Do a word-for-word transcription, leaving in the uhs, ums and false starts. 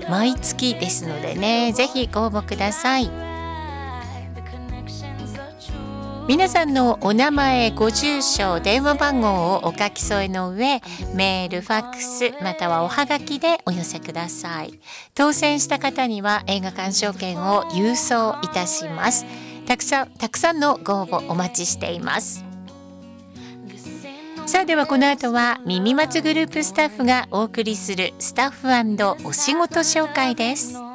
毎月ですのでね、ぜひご応募ください。皆さんのお名前、ご住所、電話番号をお書き添えの上、メール、ファックスまたはおはがきでお寄せください。当選した方には映画鑑賞券を郵送いたします。たくさんたくさんのご応募お待ちしています。さあ、ではこの後は耳松グループスタッフがお送りするスタッフ&お仕事紹介です。